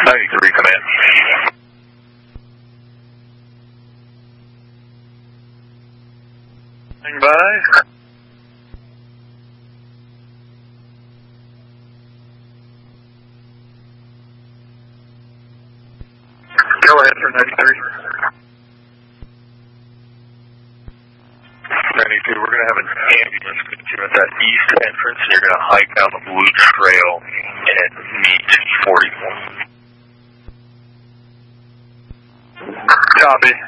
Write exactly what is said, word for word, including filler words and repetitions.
ninety-three, come in. Hang by. Go ahead for ninety-three. ninety-two, we're going to have an ambulance get you at that east entrance. You're going to hike down the Blue Trail and meet forty-one. Copy.